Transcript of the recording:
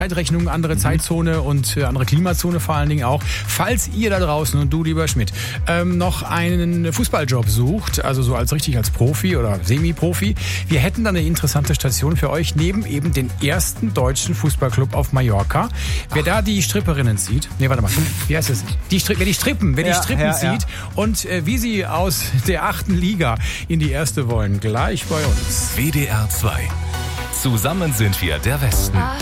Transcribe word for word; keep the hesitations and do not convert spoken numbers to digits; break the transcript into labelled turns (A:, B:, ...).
A: Zeitrechnung, andere Zeitzone und äh, andere Klimazone vor allen Dingen auch. Falls ihr da draußen und du, lieber Schmidt, ähm, noch einen Fußballjob sucht, also so als richtig als Profi oder Semi-Profi, wir hätten dann eine interessante Station für euch, neben eben den ersten deutschen Fußballclub auf Mallorca. Wer da die Stripperinnen sieht, nee, warte mal, wie heißt es? Die Stri- wer die Strippen, wer
B: Ja,
A: die Strippen
B: ja,
A: sieht
B: ja.
A: und äh, wie sie aus der achten Liga in die erste wollen, gleich bei uns.
C: W D R zwei. Zusammen sind wir der Westen.